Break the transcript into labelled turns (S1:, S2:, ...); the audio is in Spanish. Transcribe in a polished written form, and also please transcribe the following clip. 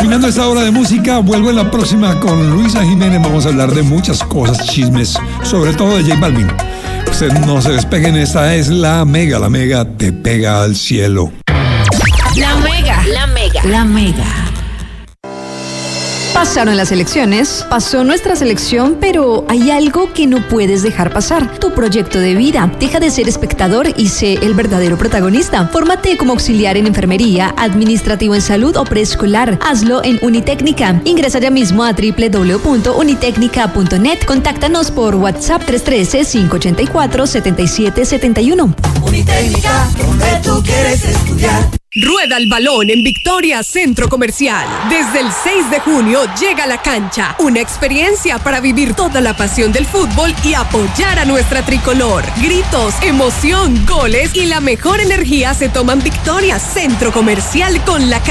S1: Terminando esta hora de música, vuelvo en la próxima con Luisa Jiménez. Vamos a hablar de muchas cosas, chismes, sobre todo de J Balvin. Ustedes no se despeguen, esta es la Mega te pega al cielo.
S2: La Mega. Pasaron las elecciones, pasó nuestra selección, pero hay algo que no puedes dejar pasar: tu proyecto de vida. Deja de ser espectador y sé el verdadero protagonista. Fórmate como auxiliar en enfermería, administrativo en salud o preescolar. Hazlo en Unitécnica. Ingresa ya mismo a www.unitecnica.net. Contáctanos por WhatsApp 313-584-7771.
S3: Unitécnica, donde tú quieres estudiar.
S4: Rueda el balón en Victoria Centro Comercial. Desde el 6 de junio llega a la cancha. Una experiencia para vivir toda la pasión del fútbol y apoyar a nuestra tricolor. Gritos, emoción, goles y la mejor energía se toman Victoria Centro Comercial con la